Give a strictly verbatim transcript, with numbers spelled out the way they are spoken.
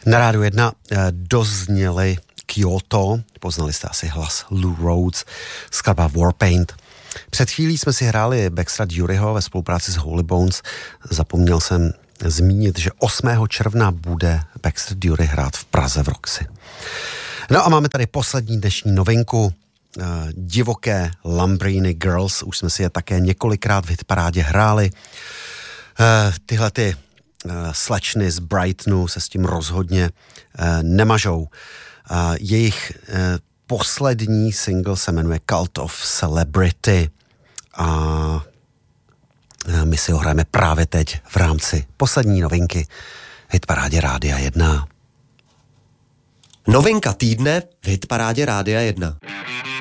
Na Rádiu jedna dozněli Kyoto, poznali jste asi hlas Lou Rhodes, skladba Warpaint. Před chvílí jsme si hráli Baxtera Duryho ve spolupráci s Holy Bones. Zapomněl jsem zmínit, že osmého června bude Baxter Dury hrát v Praze v Roxy. No a máme tady poslední dnešní novinku. Divoké Lambrini Girls, už jsme si je také několikrát v hitparádě hráli. Tyhle ty slečny z Brightonu se s tím rozhodně nemažou. Jejich poslední single se jmenuje Cult of Celebrity a my si ho hrajeme právě teď v rámci poslední novinky v hitparádě Rádia jedna. Novinka týdne v hitparádě Rádia jedna.